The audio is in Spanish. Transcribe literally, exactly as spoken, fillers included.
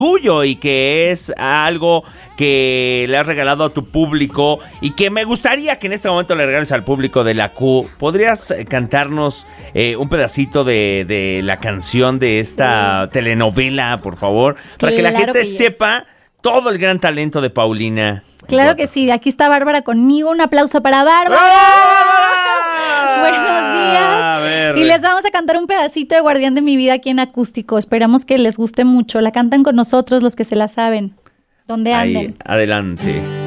tuyo y que es algo que le has regalado a tu público y que me gustaría que en este momento le regales al público de la Q. ¿Podrías cantarnos eh, un pedacito de, de la canción de esta sí. telenovela, por favor? Para que la Claro gente que sepa todo el gran talento de Paulina. Claro que sí, aquí está Bárbara conmigo. Un aplauso para Bárbara. ¡Ah! Buenos días. Y les vamos a cantar un pedacito de Guardián de mi vida aquí en acústico. Esperamos que les guste mucho. La cantan con nosotros los que se la saben. Donde anden. Ahí, adelante.